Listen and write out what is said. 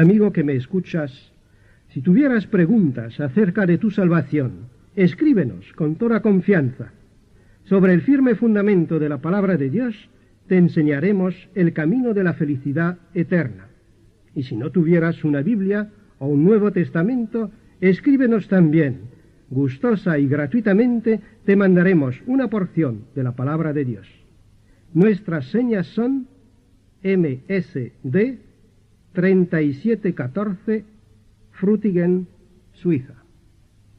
Amigo que me escuchas, si tuvieras preguntas acerca de tu salvación, escríbenos con toda confianza. Sobre el firme fundamento de la palabra de Dios, te enseñaremos el camino de la felicidad eterna. Y si no tuvieras una Biblia o un Nuevo Testamento, escríbenos también. Gustosa y gratuitamente te mandaremos una porción de la palabra de Dios. Nuestras señas son MSD 3714, Frutigen, Suiza.